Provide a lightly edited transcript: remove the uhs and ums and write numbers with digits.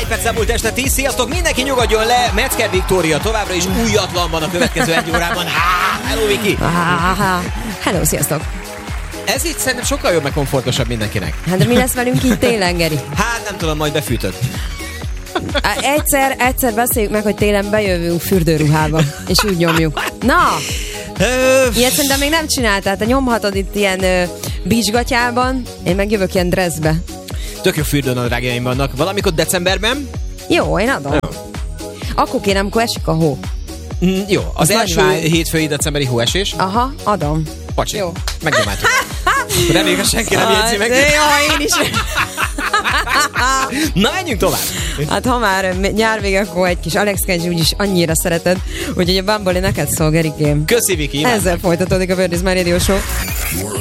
perc elmúlt este 10. Sziasztok, mindenki nyugodjon le. Metzger Viktória továbbra is újatlanban a következő egy órában. Hello, Viki! Hello, sziasztok! Ez így szerintem sokkal jobb, meg komfortosabb mindenkinek. Hát de mi lesz velünk így télen, Geri? Hát nem tudom, majd befűtöd. Egyszer beszéljük meg, hogy télen bejövünk fürdőruhába, és úgy nyomjuk. Na! Ilyet szerintem még nem csináltál, te nyomhatod itt ilyen beachgatyában, én meg jövök ilyen dressbe. Tök jó fürdőnadrágjaim vannak. Valamikor decemberben? Jó, én adom. Jó. Akkor kérem, amikor esik a hó. Jó, az első hétfői decemberi hóesés. Aha, adom. Pacsi, jó. Megnyomáltuk. Reméljük, hogy senki nem jegyzi meg. Jó, én is. Na, menjünk tovább. Hát ha már nyár vége, akkor egy kis Alex Cage úgyis annyira szereted, úgyhogy a Bumble neked szól, Gerikém. Köszi, Viki. Ezzel folytatódik a Bird is My Radio Show.